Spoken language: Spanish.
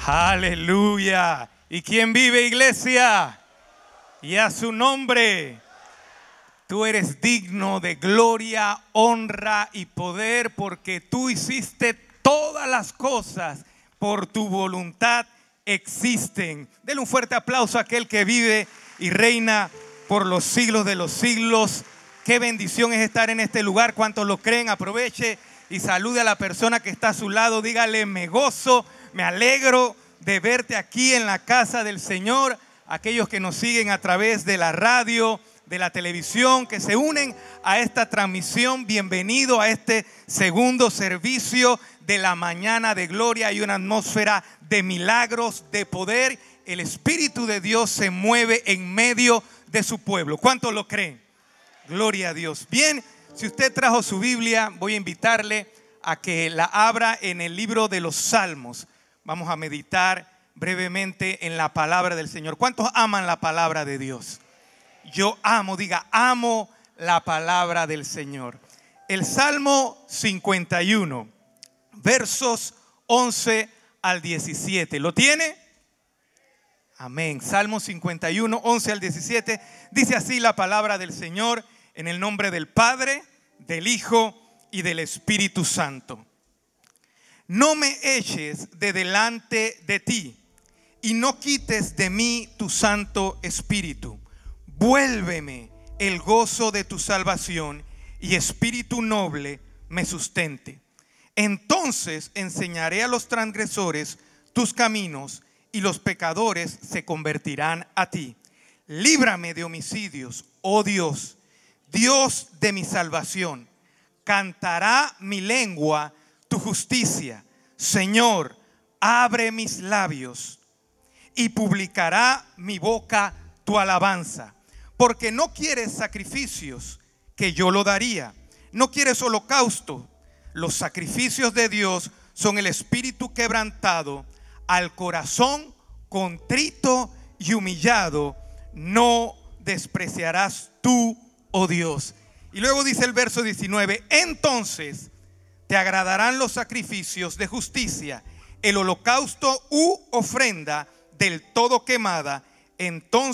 Aleluya. ¿Y quién vive, iglesia? Y a su nombre. Tú eres digno de gloria, honra y poder, porque tú hiciste todas las cosas por tu voluntad existen. Denle un fuerte aplauso a aquel que vive y reina por los siglos de los siglos. Qué bendición es estar en este lugar. ¿Cuántos lo creen? Aproveche y salude a la persona que está a su lado. Dígale: me gozo, me alegro de verte aquí en la casa del Señor. Aquellos que nos siguen a través de la radio, de la televisión, que se unen a esta transmisión, bienvenido a este segundo servicio de la mañana de gloria. Hay una atmósfera de milagros, de poder. El Espíritu de Dios se mueve en medio de su pueblo. ¿Cuántos lo creen? Gloria a Dios. Bien, si usted trajo su Biblia, voy a invitarle a que la abra en el libro de los Salmos. Vamos a meditar brevemente en la palabra del Señor. ¿Cuántos aman la palabra de Dios? Yo amo, diga, amo la palabra del Señor. El Salmo 51, versos 11 al 17. ¿Lo tiene? Amén. Salmo 51, 11 al 17. Dice así la palabra del Señor, en el nombre del Padre, del Hijo y del Espíritu Santo. No me eches de delante de ti y no quites de mí tu Santo Espíritu. Vuélveme el gozo de tu salvación y espíritu noble me sustente. Entonces enseñaré a los transgresores tus caminos y los pecadores se convertirán a ti. Líbrame de homicidios, oh Dios, Dios de mi salvación. Cantará mi lengua tu justicia. Señor, abre mis labios y publicará mi boca tu alabanza. Porque no quieres sacrificios, que yo lo daría. No quieres holocausto. Los sacrificios de Dios son el espíritu quebrantado. Al corazón contrito y humillado no despreciarás tú, oh Dios. Y luego dice el verso 19: entonces te agradarán los sacrificios de justicia, el holocausto u ofrenda del todo quemada. Entonces